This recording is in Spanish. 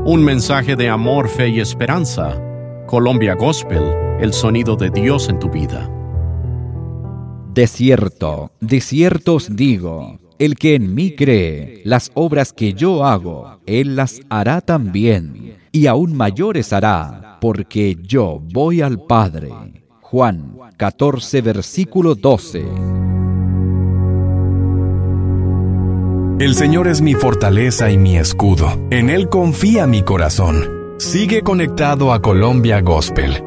Un mensaje de amor, fe y esperanza. Colombia Gospel, el sonido de Dios en tu vida. De cierto, de cierto os digo, el que en mí cree, las obras que yo hago, él las hará también, y aún mayores hará, porque yo voy al Padre. Juan 14, versículo 12. El Señor es mi fortaleza y mi escudo. En Él confía mi corazón. Sigue conectado a Colombia Gospel